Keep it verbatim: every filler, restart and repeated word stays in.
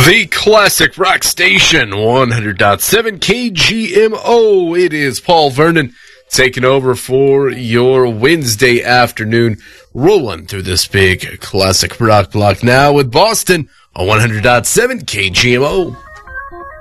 The Classic Rock Station, one hundred point seven K G M O. It is Paul Vernon taking over for your Wednesday afternoon, rolling through this big classic rock block now with Boston on one hundred point seven K G M O.